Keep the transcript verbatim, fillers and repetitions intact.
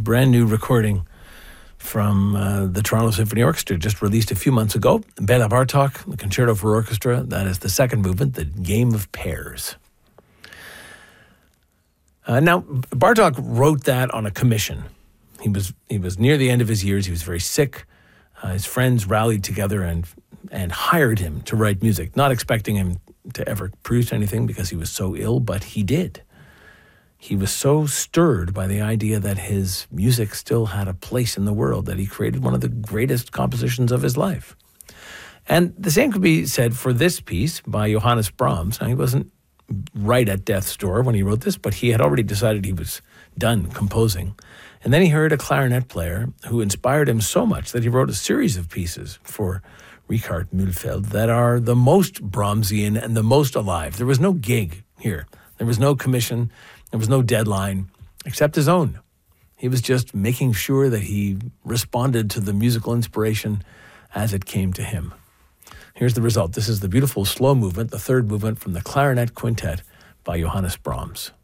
brand new recording from uh, the Toronto Symphony Orchestra, just released a few months ago. Bela Bartok, the Concerto for Orchestra, that is the second movement, the Game of Pairs. Uh, now, Bartok wrote that on a commission. He was he was near the end of his years. He was very sick. Uh, his friends rallied together and and hired him to write music, not expecting him to ever produce anything because he was so ill, but he did. He was so stirred by the idea that his music still had a place in the world that he created one of the greatest compositions of his life. And the same could be said for this piece by Johannes Brahms. Now, he wasn't right at death's door when he wrote this, but he had already decided he was done composing. And then he heard a clarinet player who inspired him so much that he wrote a series of pieces for Richard Mühlfeld that are the most Brahmsian and the most alive. There was no gig here. There was no commission. There was no deadline except his own. He was just making sure that he responded to the musical inspiration as it came to him. Here's the result. This is the beautiful slow movement, the third movement from the Clarinet Quintet by Johannes Brahms.